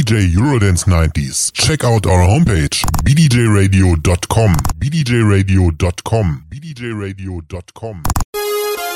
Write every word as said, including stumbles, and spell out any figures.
J Eurodance nineties. Check out our homepage b d j radio dot com. b d j radio dot com. b d j radio dot com.